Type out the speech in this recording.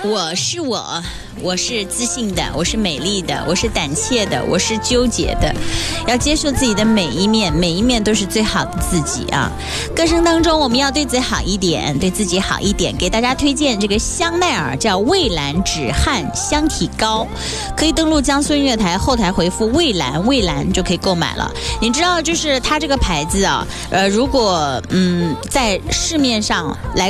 我是我，我是自信的，我是美丽的，我是胆怯的，我是纠结的，要接受自己的每一面，每一面都是最好的自己啊！歌声当中，我们要对自己好一点，对自己好一点。给大家推荐这个香奈儿叫蔚蓝止汗香体膏，可以登录江苏音乐台后台回复蔚蓝，蔚蓝就可以购买了。你知道，就是它这个牌子啊，如果在市面上来